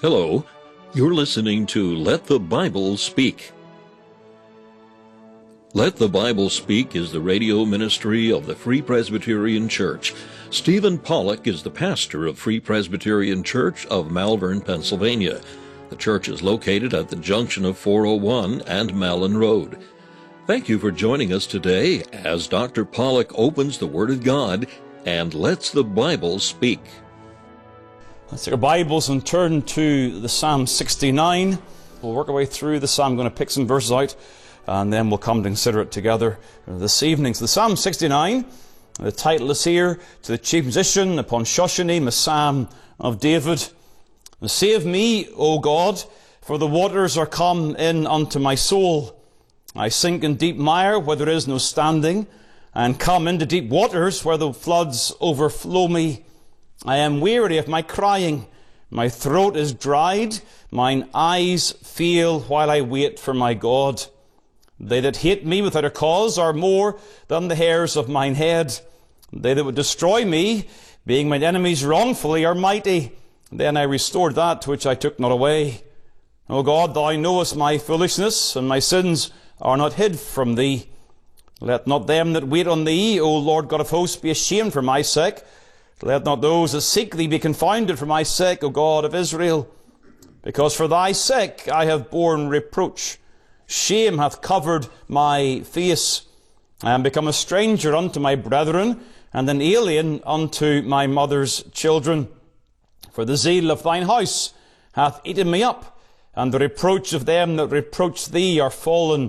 Hello, you're listening to Let the Bible Speak. Let the Bible Speak is the radio ministry of the Free Presbyterian Church. Stephen Pollock is the pastor of Free Presbyterian Church of Malvern, Pennsylvania. The church is located at the junction of 401 and Malin Road. Thank you for joining us today as Dr. Pollock opens the Word of God and lets the Bible speak. Let's take our Bibles and turn to the Psalm 69. We'll work our way through the Psalm. I'm going to pick some verses out, and then we'll come to consider it together this evening. So the Psalm 69, the title is here, to the chief musician upon Shoshanim, a Psalm of David. Save me, O God, for the waters are come in unto my soul. I sink in deep mire where there is no standing, and come into deep waters where the floods overflow me. I am weary of my crying. My throat is dried. Mine eyes fail while I wait for my God. They that hate me without a cause are more than the hairs of mine head. They that would destroy me, being mine enemies wrongfully, are mighty. Then I restored that which I took not away. O God, thou knowest my foolishness, and my sins are not hid from thee. Let not them that wait on thee, O Lord God of hosts, be ashamed for my sake. Let not those that seek thee be confounded for my sake, O God of Israel. Because for thy sake I have borne reproach. Shame hath covered my face. I am become a stranger unto my brethren, and an alien unto my mother's children. For the zeal of thine house hath eaten me up, and the reproach of them that reproach thee are fallen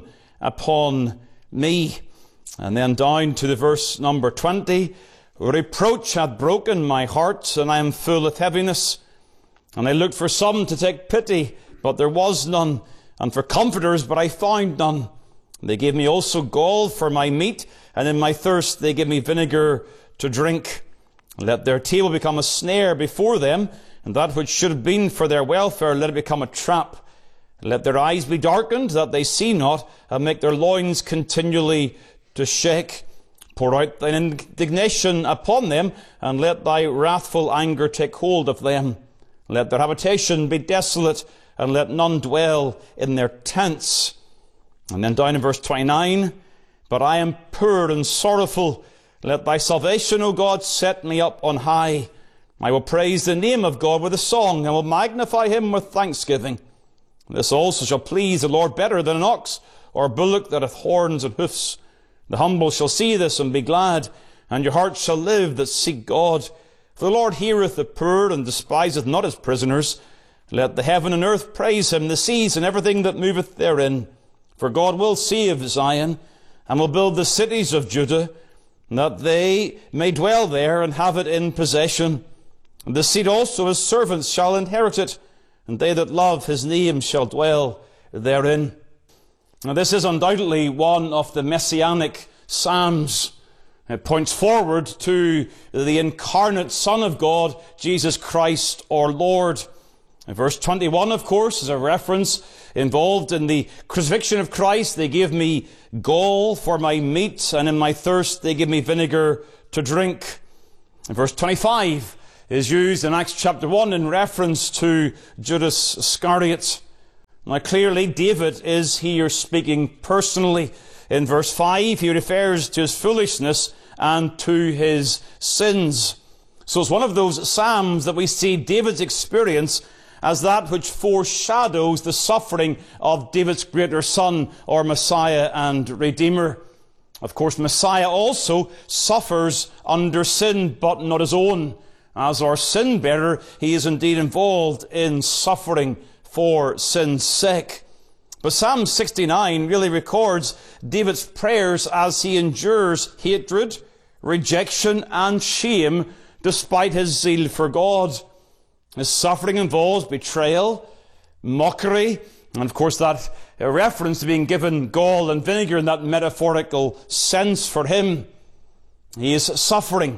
upon me. And then down to the verse number 20. Reproach hath broken my heart, and I am full of heaviness. And I looked for some to take pity, but there was none, and for comforters, but I found none. They gave me also gall for my meat, and in my thirst they gave me vinegar to drink. Let their table become a snare before them, and that which should have been for their welfare, let it become a trap. Let their eyes be darkened, that they see not, and make their loins continually to shake. Pour out thine indignation upon them, and let thy wrathful anger take hold of them. Let their habitation be desolate, and let none dwell in their tents. And then down in verse 29, But I am poor and sorrowful. Let thy salvation, O God, set me up on high. I will praise the name of God with a song, and will magnify him with thanksgiving. This also shall please the Lord better than an ox, or a bullock that hath horns and hoofs. The humble shall see this and be glad, and your heart shall live that seek God. For the Lord heareth the poor, and despiseth not his prisoners. Let the heaven and earth praise him, the seas and everything that moveth therein. For God will save Zion, and will build the cities of Judah, that they may dwell there and have it in possession. And the seed also of his servants shall inherit it, and they that love his name shall dwell therein. Now this is undoubtedly one of the messianic psalms. It points forward to the incarnate Son of God, Jesus Christ our Lord. And verse 21, of course, is a reference involved in the crucifixion of Christ. They gave me gall for my meat, and in my thirst they gave me vinegar to drink. And verse 25 is used in Acts chapter 1 in reference to Judas Iscariot. Now clearly David is here speaking personally. In verse 5 he refers to his foolishness and to his sins. So it's one of those psalms that we see David's experience as that which foreshadows the suffering of David's greater son or Messiah and Redeemer. Of course, Messiah also suffers under sin, but not his own. As our sin bearer, he is indeed involved in suffering for sin's sake. But Psalm 69 really records David's prayers as he endures hatred, rejection, and shame despite his zeal for God. His suffering involves betrayal, mockery, and of course that reference to being given gall and vinegar in that metaphorical sense for him. He is suffering.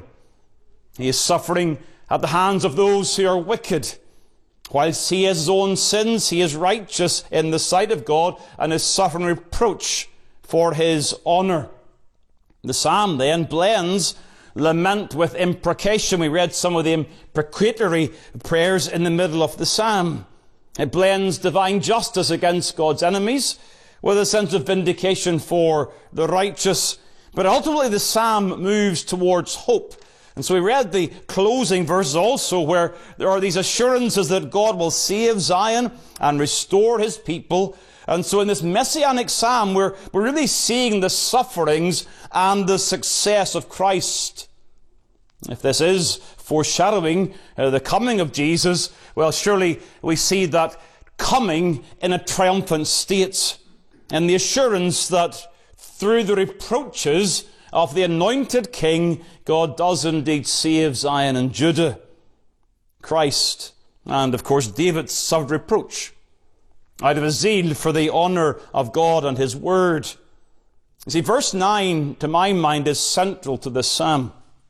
He is suffering at the hands of those who are wicked. Whilst he has his own sins, he is righteous in the sight of God and is suffering reproach for his honour. The psalm then blends lament with imprecation. We read some of the imprecatory prayers in the middle of the psalm. It blends divine justice against God's enemies with a sense of vindication for the righteous. But ultimately the psalm moves towards hope. And so we read the closing verses also, where there are these assurances that God will save Zion and restore his people. And so in this messianic psalm, we're really seeing the sufferings and the success of Christ. If this is foreshadowing the coming of Jesus, well, surely we see that coming in a triumphant state, and the assurance that through the reproaches of the anointed king, God does indeed save Zion and Judah. Christ, and of course David, suffered reproach out of his zeal for the honor of God and his word. You see, verse 9, to my mind, is central to this psalm.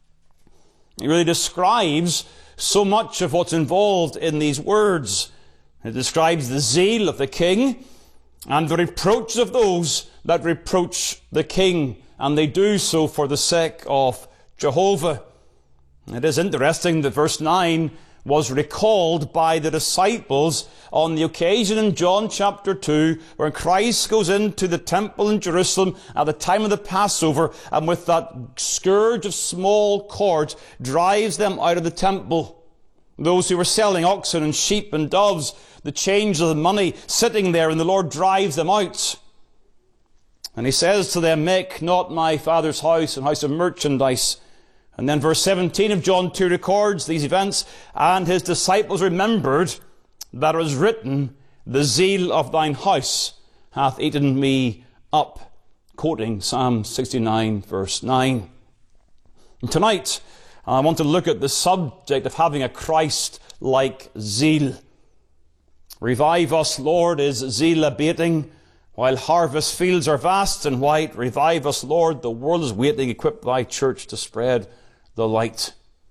It really describes so much of what's involved in these words. It describes the zeal of the king and the reproaches of those that reproach the king, and they do so for the sake of Jehovah. It is interesting that verse 9 was recalled by the disciples on the occasion in John chapter 2 where Christ goes into the temple in Jerusalem at the time of the Passover, and with that scourge of small cords drives them out of the temple. Those who were selling oxen and sheep and doves, the change of the money sitting there, and the Lord drives them out. And he says to them, "Make not my Father's house an house of merchandise." And then verse 17 of John 2 records these events. And his disciples remembered that it was written, "The zeal of thine house hath eaten me up." Quoting Psalm 69 verse 9. And tonight, I want to look at the subject of having a Christ-like zeal. Revive us, Lord, is zeal abating? While harvest fields are vast and white, revive us, Lord, the world is waiting, equip thy church to spread the light.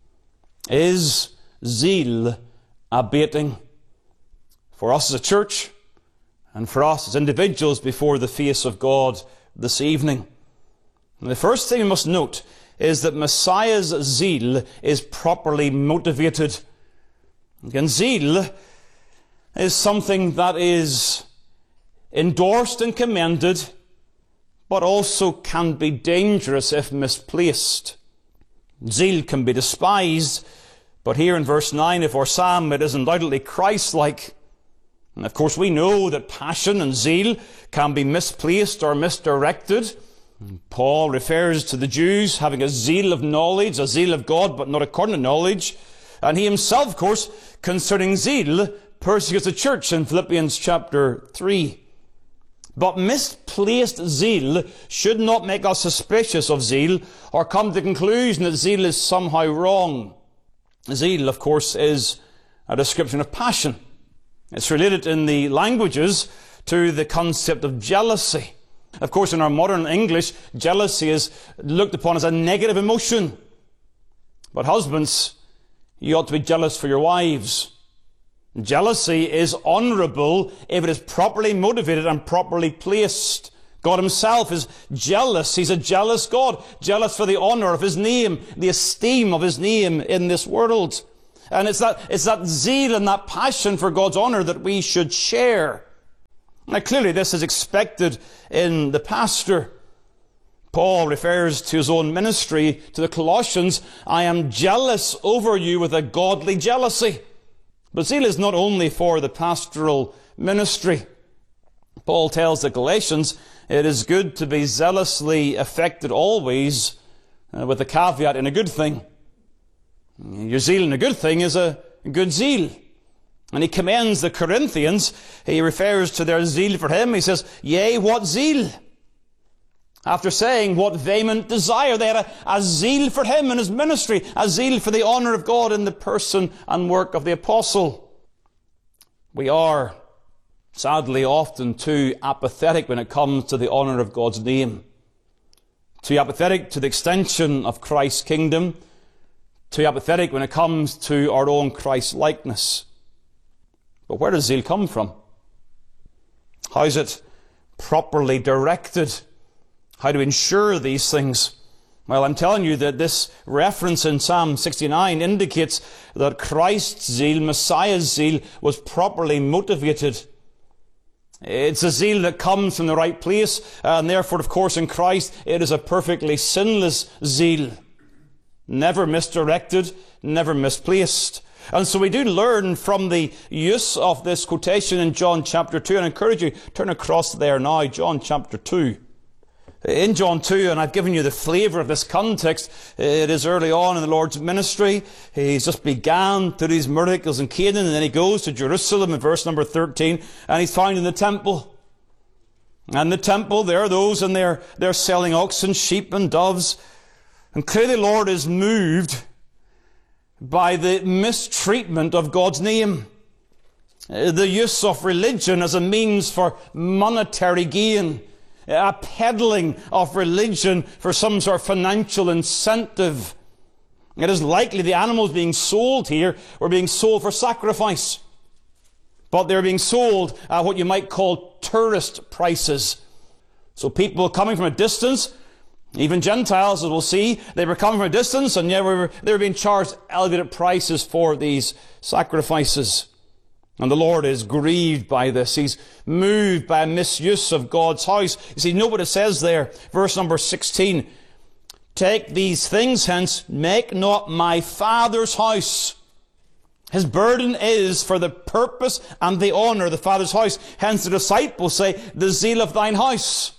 Is zeal abating for us as a church and for us as individuals before the face of God this evening? And the first thing we must note is that Messiah's zeal is properly motivated. Again, zeal is something that is endorsed and commended, but also can be dangerous if misplaced. Zeal can be despised, but here in verse 9 of our psalm, it is undoubtedly Christ-like. And of course we know that passion and zeal can be misplaced or misdirected. Paul refers to the Jews having a zeal of knowledge, a zeal of God, but not according to knowledge. And he himself, of course, concerning zeal, persecutes the church in Philippians chapter 3. But misplaced zeal should not make us suspicious of zeal or come to the conclusion that zeal is somehow wrong. Zeal, of course, is a description of passion. It's related in the languages to the concept of jealousy. Of course, in our modern English, jealousy is looked upon as a negative emotion. But husbands, you ought to be jealous for your wives. Jealousy is honourable if it is properly motivated and properly placed. God himself is jealous. He's a jealous God, jealous for the honour of his name, the esteem of his name in this world. And it's that zeal and that passion for God's honour that we should share. Now clearly this is expected in the pastor. Paul refers to his own ministry to the Colossians, "I am jealous over you with a godly jealousy." But zeal is not only for the pastoral ministry. Paul tells the Galatians it is good to be zealously affected always, with a caveat in a good thing. Your zeal in a good thing is a good zeal. And he commends the Corinthians. He refers to their zeal for him. He says, "Yea, what zeal?" After saying what vehement desire. They had a zeal for him and his ministry, a zeal for the honour of God in the person and work of the apostle. We are, sadly, often too apathetic when it comes to the honour of God's name. Too apathetic to the extension of Christ's kingdom. Too apathetic when it comes to our own Christ-likeness. But where does zeal come from? How is it properly directed? How to ensure these things? Well, I'm telling you that this reference in Psalm 69 indicates that Christ's zeal, Messiah's zeal, was properly motivated. It's a zeal that comes from the right place, and therefore, of course, in Christ, it is a perfectly sinless zeal. Never misdirected, never misplaced. And so we do learn from the use of this quotation in John chapter 2, and I encourage you, turn across there now, John chapter 2. In John 2, and I've given you the flavour of this context, it is early on in the Lord's ministry. He's just began to do these miracles in Canaan, and then he goes to Jerusalem in verse number 13, and he's found in the temple. And the temple, there are those, and they're selling oxen, sheep, and doves. And clearly the Lord is moved by the mistreatment of God's name. The use of religion as a means for monetary gain. A peddling of religion for some sort of financial incentive. It is likely the animals being sold here were being sold for sacrifice. But they're being sold at what you might call tourist prices. So people coming from a distance, even Gentiles, as we'll see, they were coming from a distance, and yet they were being charged elevated prices for these sacrifices. And the Lord is grieved by this. He's moved by a misuse of God's house. You see, note what it says there. Verse number 16. Take these things hence, make not my Father's house. His burden is for the purpose and the honor of the Father's house. Hence the disciples say, the zeal of thine house.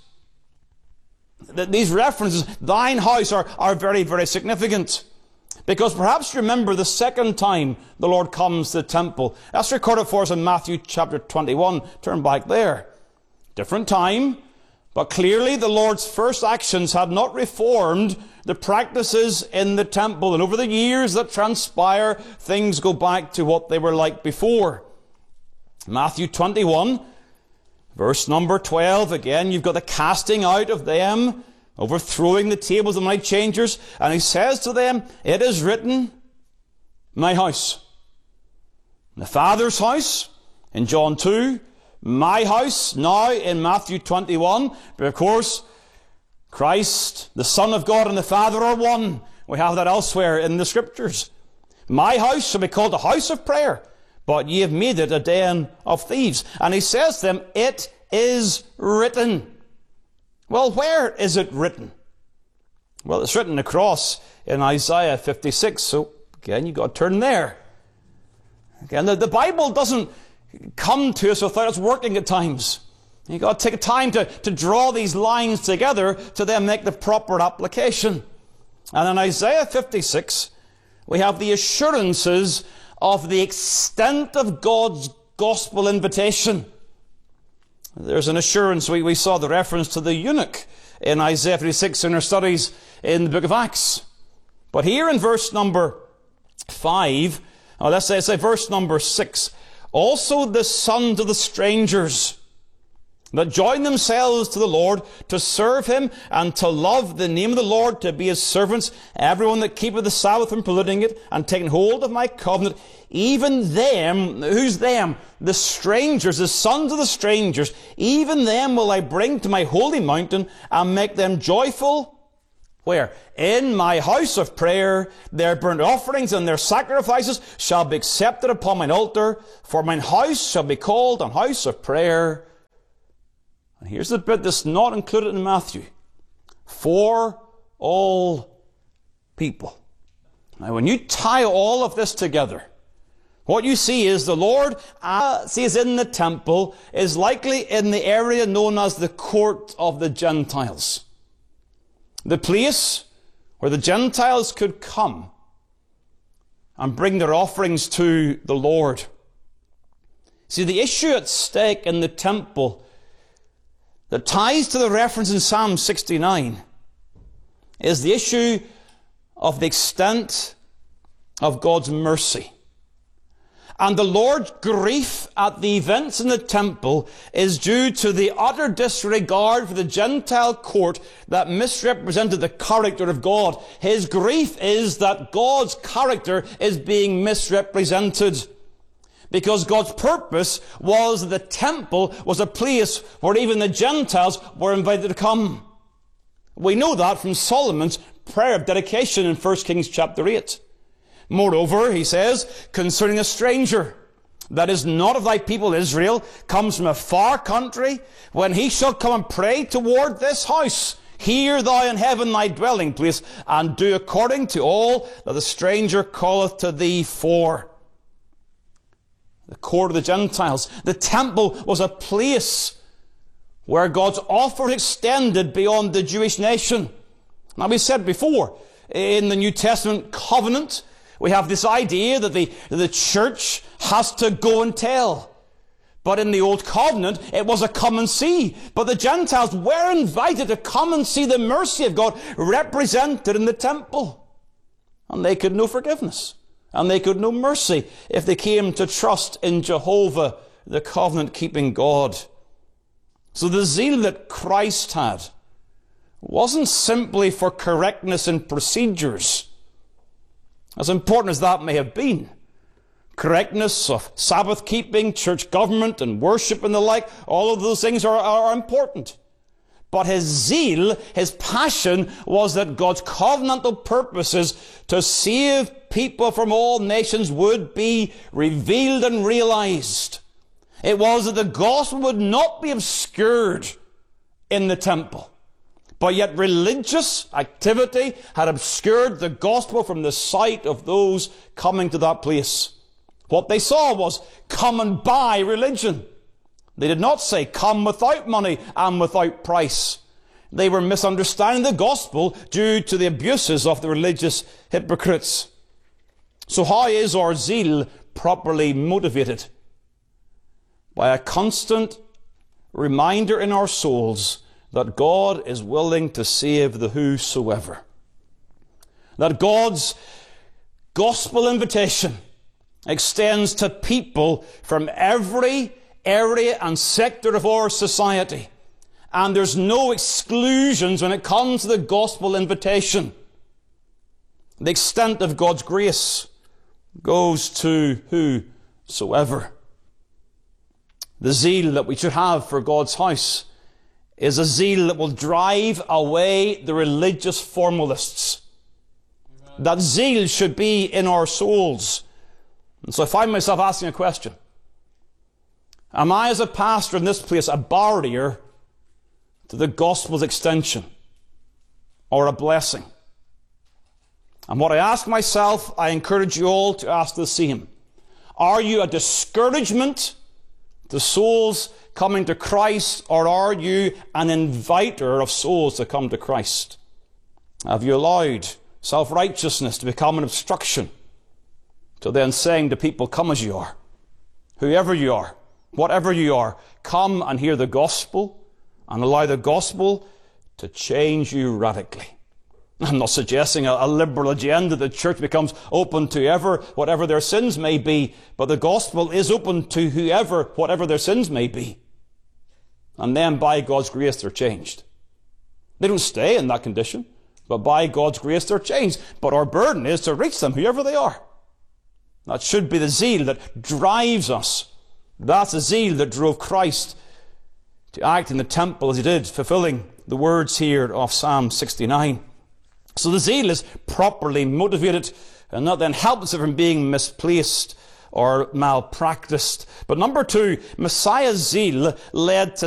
These references, thine house, are very, very significant. Because perhaps you remember the second time the Lord comes to the temple. That's recorded for us in Matthew chapter 21. Turn back there. Different time, but clearly the Lord's first actions had not reformed the practices in the temple. And over the years that transpire, things go back to what they were like before. Matthew 21, verse number 12. Again, you've got the casting out of them, overthrowing the tables of the money changers, and he says to them, it is written, my house. The Father's house in John 2, my house now in Matthew 21. But of course, Christ, the Son of God, and the Father are one. We have that elsewhere in the Scriptures. My house shall be called a house of prayer, but ye have made it a den of thieves. And he says to them, it is written. Well, where is it written? Well, it's written across in Isaiah 56. So, again, you've got to turn there. Again, the Bible doesn't come to us without us working at times. You've got to take time to draw these lines together to then make the proper application. And in Isaiah 56, we have the assurances of the extent of God's gospel invitation. There's an assurance. We saw the reference to the eunuch in Isaiah 56 in our studies in the book of Acts. But here in verse number 5, or let's say verse number 6, also the sons of the strangers that join themselves to the Lord to serve him and to love the name of the Lord, to be his servants, everyone that keepeth the Sabbath from polluting it and taking hold of my covenant, even them, who's them? The strangers, the sons of the strangers, even them will I bring to my holy mountain and make them joyful. Where? In my house of prayer, their burnt offerings and their sacrifices shall be accepted upon mine altar, for mine house shall be called a house of prayer. And here's the bit that's not included in Matthew. For all people. Now, when you tie all of this together, what you see is the Lord, as he is in the temple, is likely in the area known as the court of the Gentiles. The place where the Gentiles could come and bring their offerings to the Lord. See, the issue at stake in the temple that ties to the reference in Psalm 69 is the issue of the extent of God's mercy. And the Lord's grief at the events in the temple is due to the utter disregard for the Gentile court that misrepresented the character of God. His grief is that God's character is being misrepresented. Because God's purpose was that the temple was a place where even the Gentiles were invited to come. We know that from Solomon's prayer of dedication in 1 Kings chapter 8. Moreover, he says, concerning a stranger that is not of thy people Israel, comes from a far country, when he shall come and pray toward this house, hear thou in heaven thy dwelling place, and do according to all that the stranger calleth to thee for. The court of the Gentiles. The temple was a place where God's offer extended beyond the Jewish nation. Now, we said before, in the New Testament covenant, we have this idea that the church has to go and tell. But in the Old Covenant, it was a come and see. But the Gentiles were invited to come and see the mercy of God represented in the temple. And they could know forgiveness. And they could know mercy if they came to trust in Jehovah, the covenant-keeping God. So the zeal that Christ had wasn't simply for correctness in procedures, as important as that may have been. Correctness of Sabbath keeping, church government and worship and the like, all of those things are important. But his zeal, his passion, was that God's covenantal purposes to save people from all nations would be revealed and realized. It was that the gospel would not be obscured in the temple. But yet religious activity had obscured the gospel from the sight of those coming to that place. What they saw was, come and buy religion. They did not say, come without money and without price. They were misunderstanding the gospel due to the abuses of the religious hypocrites. So how is our zeal properly motivated? By a constant reminder in our souls that God is willing to save the whosoever. That God's gospel invitation extends to people from every area and sector of our society. And there's no exclusions when it comes to the gospel invitation. The extent of God's grace goes to whosoever. The zeal that we should have for God's house is a zeal that will drive away the religious formalists. Amen. That zeal should be in our souls. And so I find myself asking a question. Am I, as a pastor in this place, a barrier to the gospel's extension or a blessing? And what I ask myself, I encourage you all to ask the same. Are you a discouragement to souls coming to Christ, or are you an inviter of souls to come to Christ? Have you allowed self-righteousness to become an obstruction to then saying to people, come as you are, whoever you are, whatever you are, come and hear the gospel and allow the gospel to change you radically? I'm not suggesting a liberal agenda that the church becomes open to whatever their sins may be, but the gospel is open to whoever, whatever their sins may be. And then by God's grace they're changed. They don't stay in that condition, but by God's grace they're changed. But our burden is to reach them, whoever they are. That should be the zeal that drives us. That's the zeal that drove Christ to act in the temple as he did, fulfilling the words here of Psalm 69. So the zeal is properly motivated, and that then helps it from being misplaced or malpracticed. But number two, Messiah's zeal led to